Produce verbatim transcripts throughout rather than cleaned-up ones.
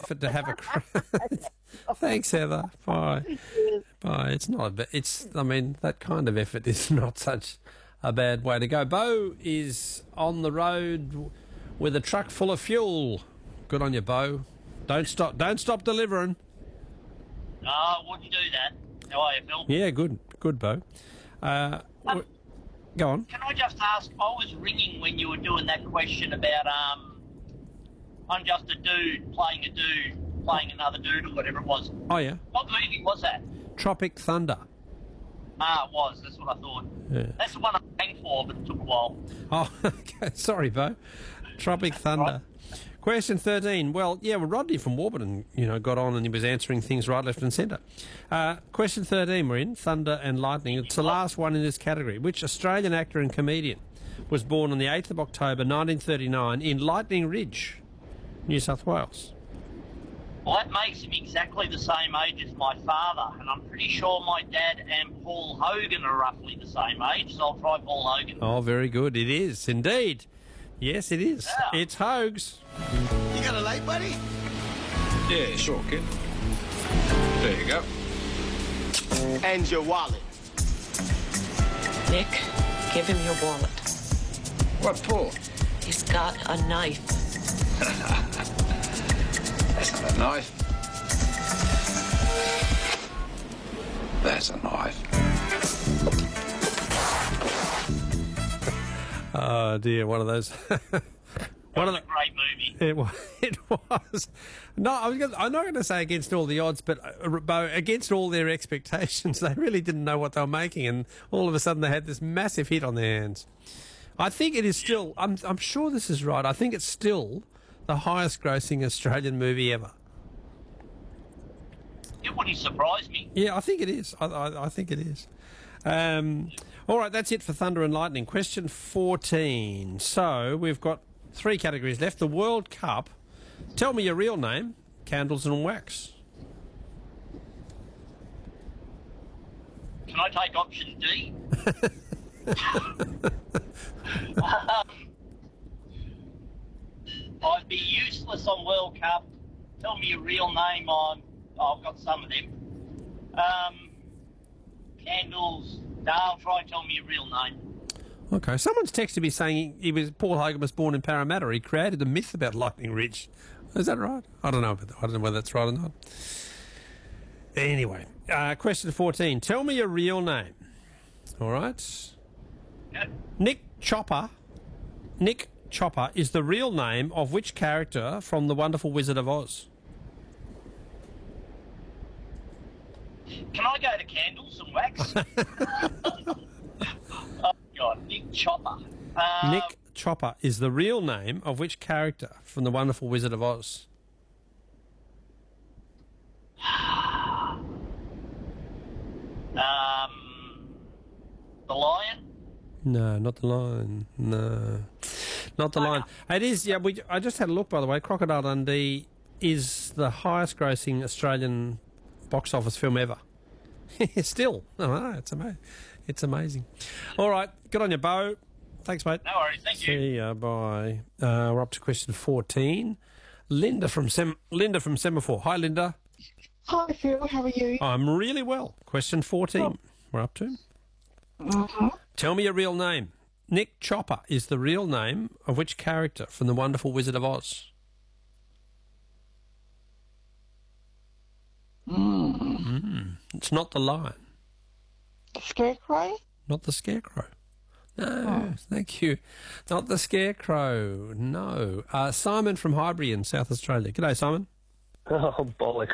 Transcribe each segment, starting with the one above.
effort to have a... Cr- Thanks, Heather. Bye. Bye. It's not a bit... It's, I mean, that kind of effort is not such a bad way to go. Bo is on the road with a truck full of fuel. Good on you, Bo. Don't stop, don't stop delivering. No, I wouldn't do that. How are you, Phil? Yeah, good. Good, Bo. Uh, Um, go on. Can I just ask, I was ringing when you were doing that question about, um, I'm just a dude playing a dude, playing another dude or whatever it was. Oh, yeah. What movie was that? Tropic Thunder. Ah, it was. That's what I thought. Yeah. That's the one I rang for, but it took a while. Oh, okay. Sorry, Bo. Tropic Thunder. Question thirteen. Well, yeah, well, Rodney from Warburton, you know, got on and he was answering things right, left and centre. Uh, question thirteen, we're in, Thunder and Lightning. It's the last one in this category. Which Australian actor and comedian was born on the eighth of October nineteen thirty-nine in Lightning Ridge, New South Wales? Well, that makes him exactly the same age as my father, and I'm pretty sure my dad and Paul Hogan are roughly the same age, so I'll try Paul Hogan. Oh, very good. It is, indeed. Yes, it is. Yeah. It's Hogs. You got a light, buddy? Yeah, sure, kid. There you go. And your wallet. Nick, give him your wallet. What for? He's got a knife. That's not a knife. That's a knife. Oh, dear, one of those... One of the great movie. It was. It was. No, I was gonna, I'm not going to say against all the odds, but uh, Bo, against all their expectations, they really didn't know what they were making, and all of a sudden they had this massive hit on their hands. I think it is still. I'm. I'm sure this is right. I think it's still the highest-grossing Australian movie ever. It wouldn't surprise me. Yeah, I think it is. I, I, I think it is. Um, all right, that's it for Thunder and Lightning. Question fourteen. So we've got three categories left. The World Cup. Tell me your real name. Candles and wax. Can I take option D? um, I'd be useless on World Cup. Tell me your real name on... Oh, I've got some of them. Um, Candles. No, I'll try and tell me your real name. Okay, someone's texted me saying he was Paul Hogan was born in Parramatta. He created a myth about Lightning Ridge. Is that right? I don't know. But I don't know whether that's right or not. Anyway, uh, question fourteen. Tell me your real name. All right. Okay. Nick Chopper. Nick Chopper is the real name of which character from The Wonderful Wizard of Oz? Can I go to Candles and Wax? Oh, God, Nick Chopper. Um, Nick Chopper is the real name of which character from The Wonderful Wizard of Oz? Um, the Lion? No, not the Lion. No, not the Lion. It is. Yeah, we. I just had a look, by the way. Crocodile Dundee is the highest-grossing Australian box office film ever. Still, oh, it's amazing. It's amazing. All right, good on you, Bo. Thanks, mate. No worries, thank you. See ya. Bye. Uh, we're up to question fourteen. Linda from Sem- Linda from Semaphore. Hi, Linda. Hi, Phil. How are you? I'm really well. Question fourteen. We're up to. Uh-huh. Tell me your real name. Nick Chopper is the real name of which character from The Wonderful Wizard of Oz? Mm. Mm. It's not the Lion. The Scarecrow? Not the Scarecrow. No, Oh. thank you. Not the Scarecrow. No. Uh, Simon from Highbury in South Australia. G'day, Simon. Oh, bollocks.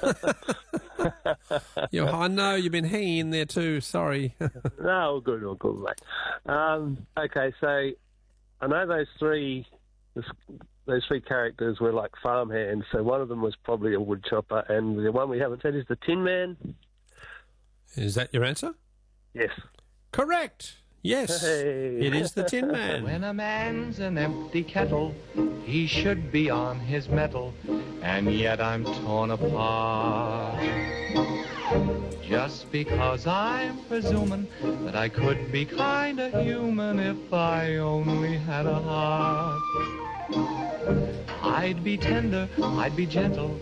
you, I know you've been hanging in there too. Sorry. No, all good, all good, mate. Um, okay, so I know those three those three characters were like farmhands, so one of them was probably a wood chopper, and the one we haven't said is the Tin Man. Is that your answer? Yes. Correct. Yes. Hey. It is the Tin Man. When a man's an empty kettle, he should be on his mettle, and yet I'm torn apart. Just because I'm presuming that I could be kinda human if I only had a heart. I'd be tender, I'd be gentle,